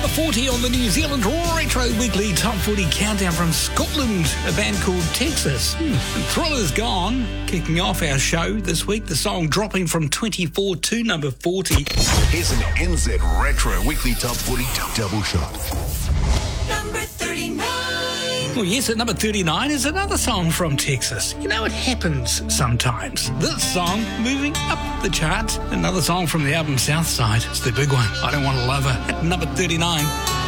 40 on the New Zealand Retro Weekly Top 40 Countdown from Scotland, a band called Texas. And Thriller's Gone, kicking off our show this week. The song dropping from 24 to number 40. Here's an NZ Retro Weekly Top 40 double shot. Number 39. Well, yes, at number 39 is another song from Texas. You know, it happens sometimes. This song moving up the chart. Another song from the album Southside. It's the big one. I Don't Want to Love Her. At number 39.